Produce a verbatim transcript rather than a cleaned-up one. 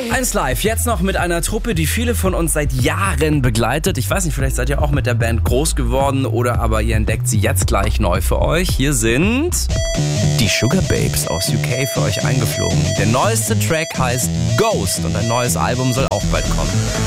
eins live, jetzt noch mit einer Truppe, die viele von uns seit Jahren begleitet. Ich weiß nicht, vielleicht seid ihr auch mit der Band groß geworden oder aber ihr entdeckt sie jetzt gleich neu für euch. Hier sind die Sugababes aus U K für euch eingeflogen. Der neueste Track heißt Ghost und ein neues Album soll auch bald kommen.